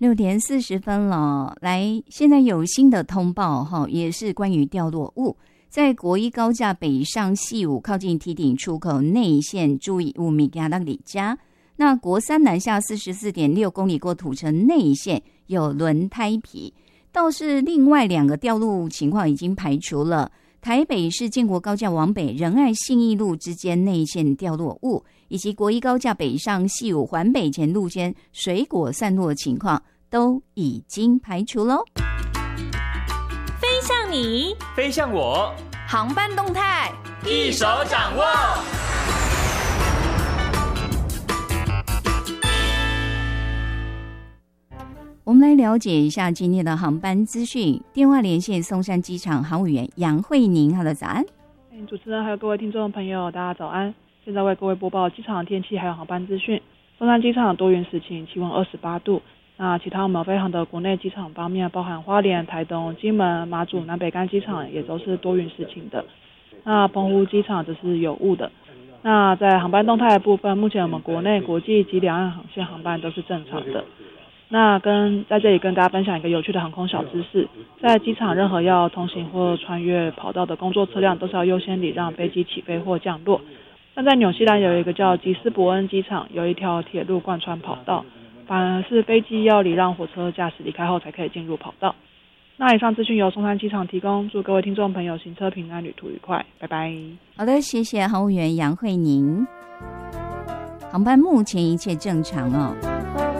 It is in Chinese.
6:40了，来，现在有新的通报哈，也是关于掉落物，在国一高架北上系5靠近堤顶出口内线，注意5米加到里加。那国三南下44.6公里过土城内线有轮胎皮，倒是另外2个掉落情况已经排除了。台北市建国高架往北仁爱信义路之间内线掉落物，以及国一高架北上系5环北前路间水果散落情况都已经排除喽。 飞向你， 飞向我， 航班动态一手掌握。 我们来了解一下今天的航班资讯。电话连线松山机场航务员杨慧宁，好的，早安。 主持人还有各位听众朋友，大家早安。现在为各位播报机场天气还有航班资讯。松山机场多云时晴，气温28度。那其他我们飞航的国内机场方面，包含花莲、台东、金门、马祖、南北干机场也都是多云时晴的。那澎湖机场则是有雾的。那在航班动态的部分，目前我们国内、国际及两岸航线航班都是正常的。那在这里跟大家分享一个有趣的航空小知识，在机场任何要通行或穿越跑道的工作车辆都是要优先礼让飞机起飞或降落。那在纽西兰有一个叫吉斯伯恩机场，有一条铁路贯穿跑道，反而是飞机要礼让火车驾驶离开后才可以进入跑道。那以上资讯由松山机场提供，祝各位听众朋友行车平安，旅途愉快，拜拜。 好的，谢谢航务员杨慧宁。航班目前一切正常哦。